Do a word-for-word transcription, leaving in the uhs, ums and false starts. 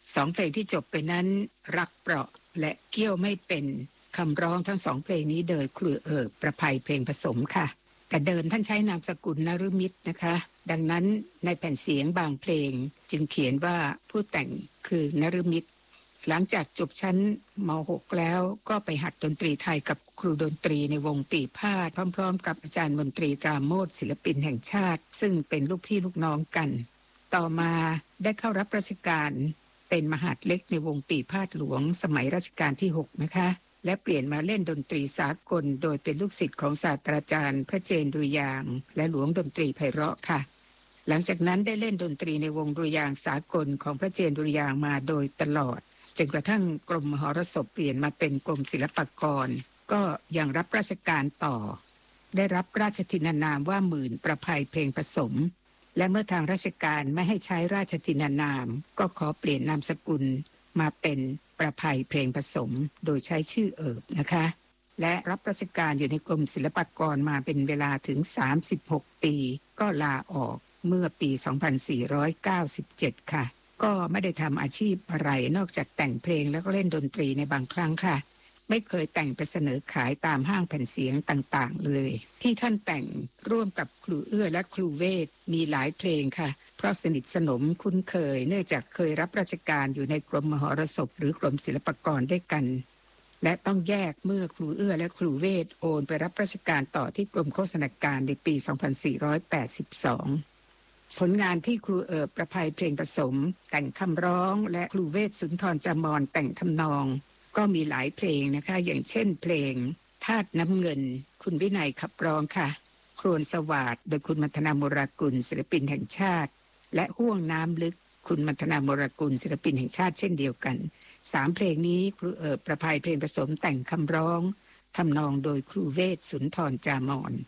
สองเพลงที่จบไปนั้นรักเปราะและเกี้ยวไม่เป็นคำร้องทั้งสองเพลงนี้โดยครูเอิบประภัยเพลงผสมค่ะแต่เดิมท่านใช้นามสกุลนฤมิตนะคะดังนั้นในแผ่นเสียงบางเพลงจึงเขียนว่าผู้แต่งคือนฤมิตหลังจากจบชั้นม หก แล้วก็ไปหัดดนตรีไทยกับครูดนตรีในวงปีพาทย์พร้อมๆกับอาจารย์มนตรีตราโมทศิลปินแห่งชาติซึ่งเป็นลูกพี่ลูกน้องกันต่อมาได้เข้ารับราชการเป็นมหาดเล็กในวงปีพาทย์หลวงสมัยรัชกาลที่หกนะคะและเปลี่ยนมาเล่นดนตรีสากลโดยเป็นลูกศิษย์ของศาสตราจารย์พระเจนดุริยางค์และหลวงดนตรีไพเราะค่ะหลังจากนั้นได้เล่นดนตรีในวงดุริยางค์สากลของพระเจนดุริยางค์มาโดยตลอดจนกระทั่งกรมมหรสพเปลี่ยนมาเป็นกรมศิลปากรก็ยังรับราชการต่อได้รับราชทินานามว่าหมื่นประภัยเพลงผสมและเมื่อทางราชการไม่ให้ใช้ราชทินานามก็ขอเปลี่ยนนามสกุลมาเป็นประภัยเพลงผสมโดยใช้ชื่อเอิบนะคะและรับราชการอยู่ในกรมศิลปากรมาเป็นเวลาถึงสามสิบหกปีก็ลาออกเมื่อปีสองพันสี่ร้อยเก้าสิบเจ็ดค่ะก็ไม่ได้ทำอาชีพอะไรนอกจากแต่งเพลงแล้วก็เล่นดนตรีในบางครั้งค่ะไม่เคยแต่งไปเสนอขายตามห้างแผ่นเสียงต่างๆเลยที่ท่านแต่งร่วมกับครูเอื้อและครูเวทมีหลายเพลงค่ะเพราะสนิทสนมคุ้นเคยเนื่องจากเคยรับราชการอยู่ในกรมมหรสพหรือกรมศิลปากรด้วยกันและต้องแยกเมื่อครูเอื้อและครูเวทโอนไปรับราชการต่อที่กรมโฆษณาการในปีสองพันสี่ร้อยแปดสิบสองผลงานที่ครูเอิบประภัยเพลงผสมแต่งคำร้องและครูเวทสุนทรจามรแต่งทำนองก็มีหลายเพลงนะคะอย่างเช่นเพลงธาตุน้ำเงินคุณวินัยขับร้องค่ะโครนสวาทโดยคุณมัทนาโมรากุลศิลปินแห่งชาติและห้วงน้ำลึกคุณมัทนาโมรากุลศิลปินแห่งชาติเช่นเดียวกันสามเพลงนี้ครูเอิบประภัยเพลงผสมแต่งคำร้องทำนองโดยครูเวทสุนทรจามร